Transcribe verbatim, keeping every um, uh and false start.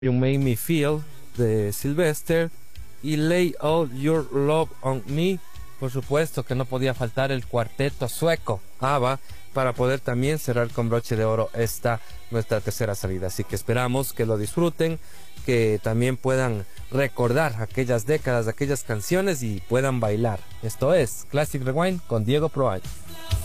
You Make Me Feel de Sylvester y Lay All Your Love on Me. Por supuesto que no podía faltar el cuarteto sueco ABBA para poder también cerrar con broche de oro esta nuestra tercera salida. Así que esperamos que lo disfruten, que también puedan recordar aquellas décadas, aquellas canciones y puedan bailar. Esto es Classic Rewind con Diego Proaño.